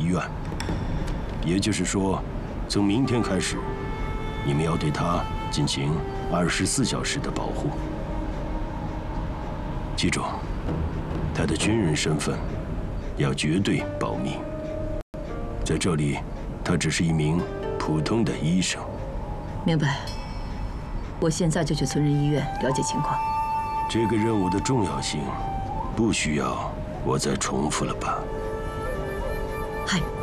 院。也就是说，从明天开始，你们要对他进行24小时的保护。记住，他的军人身份要绝对保密。在这里，他只是一名普通的医生。 明白。我现在就去存仁医院了解情况。 这个任务的重要性，不需要我再重复了吧？ はい。